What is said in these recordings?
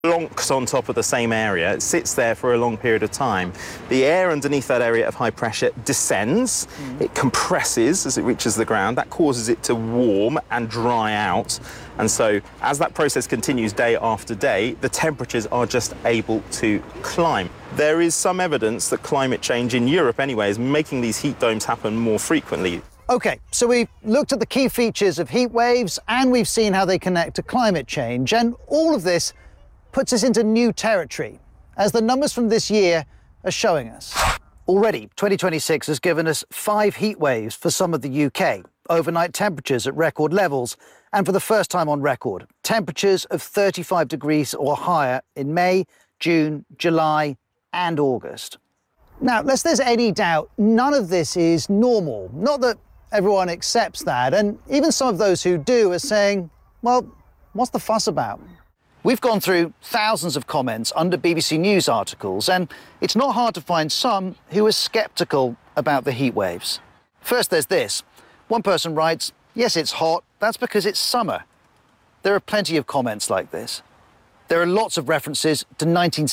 Blonks on top of the same area. It sits there for a long period of time. The air underneath that area of high pressure descends. It compresses as it reaches the ground. That causes it to warm and dry out. And so as that process continues day after day, the temperatures are just able to climb. There is some evidence that climate change in Europe anyway is making these heat domes happen more frequently. OK, so we've looked at the key features of heat waves and we've seen how they connect to climate change. And all of this puts us into new territory, as the numbers from this year are showing us. Already, 2026 has given us 5 heat waves for some of the UK, overnight temperatures at record levels, and for the first time on record, temperatures of 35 degrees or higher in May, June, July and August. Now, lest there's any doubt, none of this is normal. Not that everyone accepts that, and even some of those who do are saying, well, what's the fuss about? We've gone through thousands of comments under BBC News articles, and it's not hard to find some who are sceptical about the heat waves. First, there's this. One person writes, yes, it's hot, that's because it's summer. There are plenty of comments like this. There are lots of references to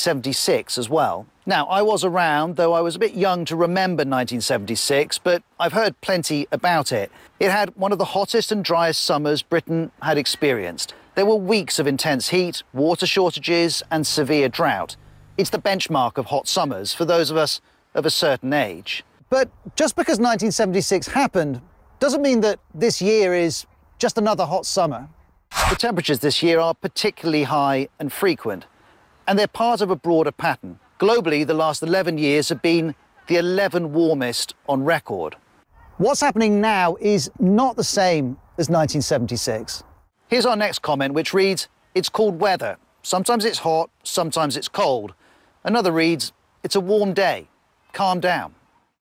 1976 as well. Now, I was around, though I was a bit young to remember 1976, but I've heard plenty about it. It had one of the hottest and driest summers Britain had experienced. There were weeks of intense heat, water shortages and severe drought. It's the benchmark of hot summers for those of us of a certain age. But just because 1976 happened doesn't mean that this year is just another hot summer. The temperatures this year are particularly high and frequent, and they're part of a broader pattern. Globally, the last 11 years have been the 11 warmest on record. What's happening now is not the same as 1976. Here's our next comment, which reads, it's called weather. Sometimes it's hot, sometimes it's cold. Another reads, it's a warm day. Calm down.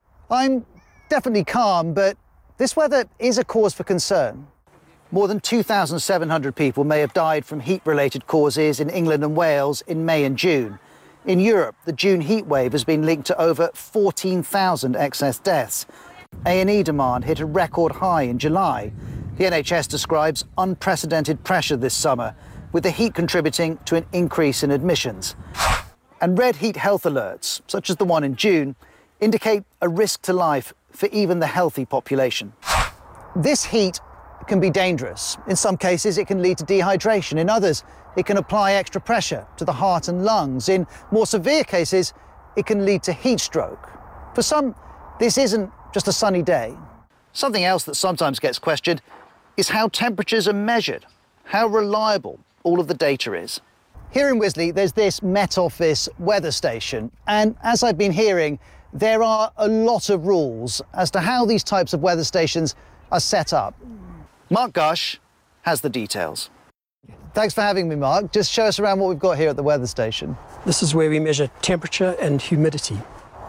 I'm definitely calm, but this weather is a cause for concern. More than 2,700 people may have died from heat-related causes in England and Wales in May and June. In Europe, the June heat wave has been linked to over 14,000 excess deaths. A&E demand hit a record high in July. The NHS describes unprecedented pressure this summer, with the heat contributing to an increase in admissions. And red heat health alerts, such as the one in June, indicate a risk to life for even the healthy population. This heat can be dangerous. In some cases, it can lead to dehydration. In others, it can apply extra pressure to the heart and lungs. In more severe cases, it can lead to heat stroke. For some, this isn't just a sunny day. Something else that sometimes gets questioned is how temperatures are measured, how reliable all of the data is. Here in Wisley, there's this Met Office weather station, and as I've been hearing, there are a lot of rules as to how these types of weather stations are set up. Mark Gush has the details. Thanks for having me, Mark. Just show us around what we've got here at the weather station. This is where we measure temperature and humidity.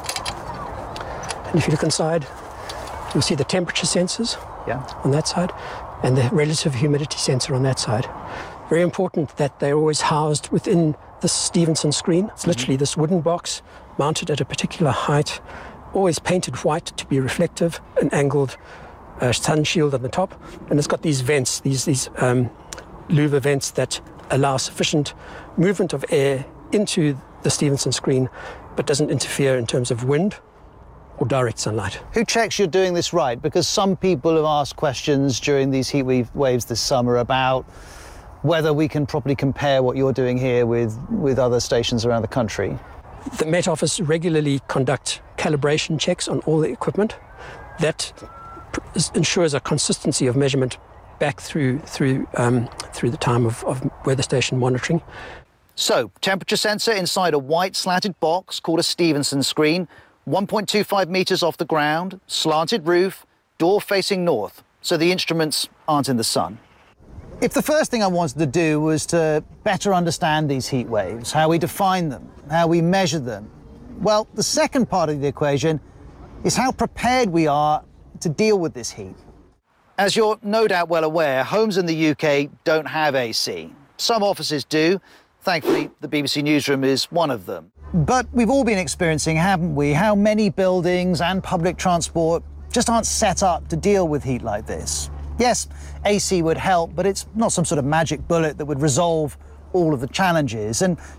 And if you look inside, you'll see the temperature sensors on that side and the relative humidity sensor on that side. Very important that they're always housed within this Stevenson screen. It's literally this wooden box mounted at a particular height, always painted white to be reflective, an angled sun shield on the top, and it's got these vents, these louver vents that allow sufficient movement of air into the Stevenson screen, but doesn't interfere in terms of wind or direct sunlight. Who checks you're doing this right? Because some people have asked questions during these heat waves this summer about whether we can properly compare what you're doing here with other stations around the country. The Met Office regularly conduct calibration checks on all the equipment. That ensures a consistency of measurement back through the time of weather station monitoring. So, temperature sensor inside a white slanted box called a Stevenson screen, 1.25 metres off the ground, slanted roof, door facing north, so the instruments aren't in the sun. If the first thing I wanted to do was to better understand these heat waves, how we define them, how we measure them, well, the second part of the equation is how prepared we are to deal with this heat. As you're no doubt well aware, homes in the UK don't have AC. Some offices do. Thankfully, the BBC Newsroom is one of them. But we've all been experiencing, haven't we, how many buildings and public transport just aren't set up to deal with heat like this. Yes, AC would help, but it's not some sort of magic bullet that would resolve all of the challenges. And